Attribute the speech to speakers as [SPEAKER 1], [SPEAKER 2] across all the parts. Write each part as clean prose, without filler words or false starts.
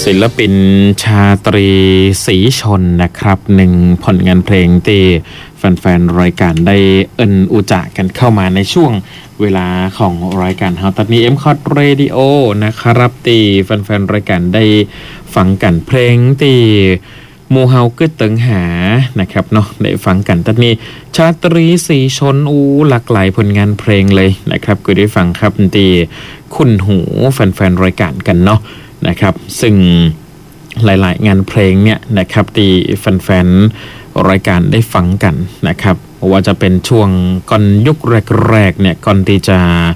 [SPEAKER 1] ศิลปินชาตรีศรีชนนะครับหนึ่งผลงานเพลงที่แฟนๆรายการได้อุจากันเข้ามาในช่วงเวลาของรายการเฮาตัดนี้ M-Cot Radio นะครับที่แฟนๆรายการได้ฟังกันเพลงที่มูเฮาก็ตึงหานะครับเนาะได้ฟังกันตัดนี้ชาตรีศรีชนหลากหลายผลงานเพลงเลยนะครับก็ได้ฟังครับที่คุณหูแฟนๆรายการกันเนาะนะครับซึ่งหลายๆงานเพลงเนี่ยนะครับที่แฟนๆรายการได้ฟังกันนะครับว่าจะเป็นช่วงก่อนยุคแรกๆเนี่ยก่อนที่จะ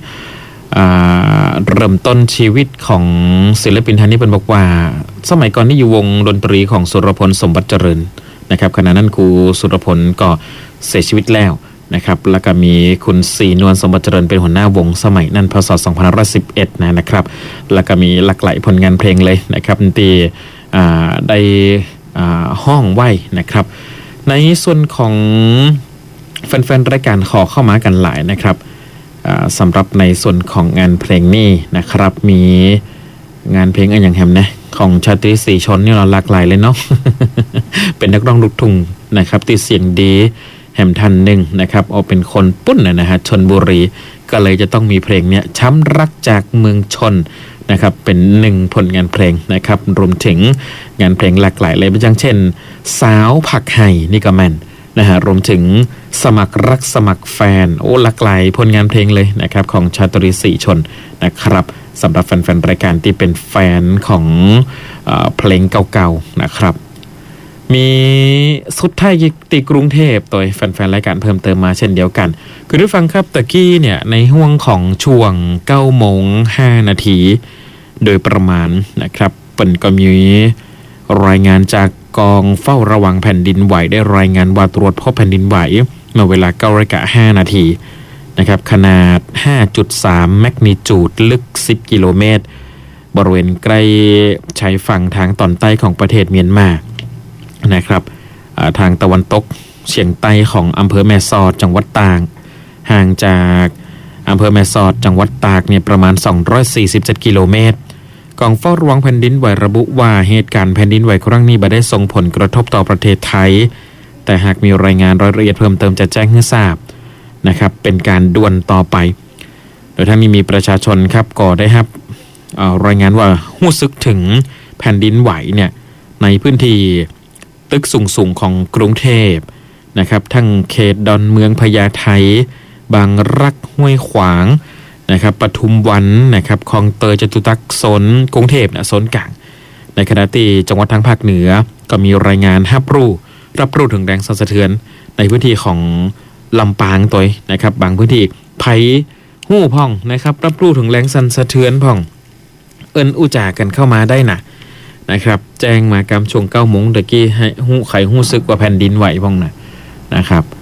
[SPEAKER 1] เริ่มต้นชีวิตของศิลปินท่านนี้เป็นบอกว่าสมัยก่อนที่อยู่วงดนตรีของสุรพลสมบัติเจริญนะครับขณะนั้นครูสุรพลก็เสียชีวิตแล้วนะครับแล้วก็มีคุณศรีนวลสมบัติเจริญเป็นหัวหน้าวงสมัยนั้นพศ2511นะครับแล้วก็มีหลากหลายผลงานเพลงเลยนะครับที่ได้ห้องไว้นะครับในส่วนของแฟนๆรายการขอเข้ามากันหลายนะครับสำหรับในส่วนของงานเพลงนี้นะครับมีงานเพลงอย่างแฮมนะของชาตรีศรีชนนี่เราหลากหลายเลยเนาะ เป็นนักร้องลูกทุ่งนะครับที่เสียงดีแฮมทันหนึ่งนะครับเอาเป็นคนปุ้นนะฮะชลบุรีก็เลยจะต้องมีเพลงเนี้ยช้ำรักจากเมืองชนนะครับเป็นหนึ่งผลงานเพลงนะครับรวมถึงงานเพลงหลากหลายเลยอย่างเช่นสาวผักไห่นี่ก็แม่นนะฮะรวมถึงสมัครรักสมัครแฟนหลากหลายผลงานเพลงเลยนะครับของชาตรีศรีชนนะครับสำหรับแฟนๆรายการที่เป็นแฟนของเพลงเก่าๆนะครับมีสุดท้ายตีกรุงเทพโดยแฟนๆรายการเพิ่มเติมมาเช่นเดียวกันคือได้ฟังครับตะกี้เนี่ยในห่วงของช่วง 9:05 นาทีโดยประมาณนะครับเปิ่นก็มีรายงานจากกองเฝ้าระวังแผ่นดินไหวได้รายงานว่าตรวจพบแผ่นดินไหวเมื่อเวลา 9:05 นาทีนะครับขนาด 5.3 แมกนิจูดลึก 10 กิโลเมตรบริเวณใกล้ชายฝั่งทางตอนใต้ของประเทศเมียนมานะครับทางตะวันตกเฉียงใต้ของอำเภอแม่สอดจังหวัดตากห่างจากอำเภอแม่สอดจังหวัดตากเนี่ยประมาณ247กิโลเมตรกองเฝ้าระวังแผ่นดินไหวระบุว่าเหตุการณ์แผ่นดินไหวครั้งนี้บ่ได้ส่งผลกระทบต่อประเทศไทยแต่หากมีรายงานรายละเอียดเพิ่มเติมจะแจ้งให้ทราบนะครับเป็นการด่วนต่อไปโดยทั้งนี้มีประชาชนครับก็ได้รับรายงานว่ารู้สึกถึงแผ่นดินไหวเนี่ยในพื้นที่ตึกสูงๆของกรุงเทพนะครับทั้งเขตดอนเมืองพญาไทบางรักห้วยขวางนะครับปทุมวันนะครับคลองเตยจตุจักรโซนกรุงเทพโซนกลางในขณะที่จังหวัดทางภาคเหนือก็มีรายงานรับรู้ถึงแรงสั่นสะเทือนในพื้นที่ของลำปางตัวนะครับบางพื้นที่ไผ่หู้พ่องนะครับรับรู้ถึงแรงสั่นสะเทือนพ่องอุจากันเข้ามาได้นะครับแจ้งมากำช่วง 9 โมงตะกี้ให้หู้ไข่หู้ซึกว่าแผ่นดินไหวพ่องนะครับ